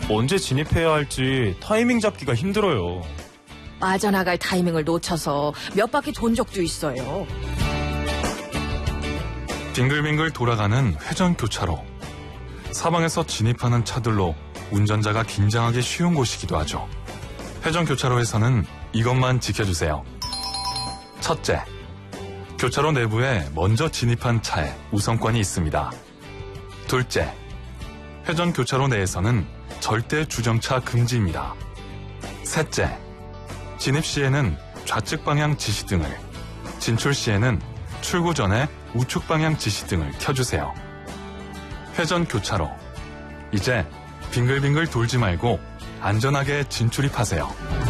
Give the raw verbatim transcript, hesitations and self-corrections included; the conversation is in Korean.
언제 진입해야 할지 타이밍 잡기가 힘들어요. 빠져나갈 타이밍을 놓쳐서 몇 바퀴 돈 적도 있어요. 빙글빙글 돌아가는 회전교차로. 사방에서 진입하는 차들로 운전자가 긴장하기 쉬운 곳이기도 하죠. 회전교차로에서는 이것만 지켜주세요. 첫째, 교차로 내부에 먼저 진입한 차에 우선권이 있습니다. 둘째, 회전교차로 내에서는 절대 주정차 금지입니다. 셋째, 진입 시에는 좌측 방향 지시등을, 진출 시에는 출구 전에 우측 방향 지시등을 켜주세요. 회전교차로. 이제 빙글빙글 돌지 말고 안전하게 진출입하세요.